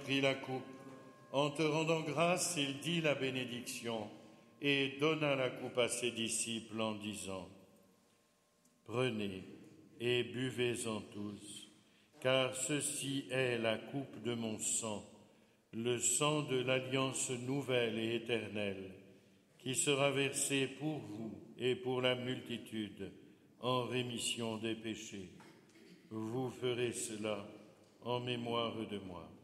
prit la coupe. En te rendant grâce, il dit la bénédiction et donna la coupe à ses disciples en disant : Prenez et buvez-en tous, car ceci est la coupe de mon sang, le sang de l'alliance nouvelle et éternelle, qui sera versé pour vous et pour la multitude en rémission des péchés. Vous ferez cela en mémoire de moi.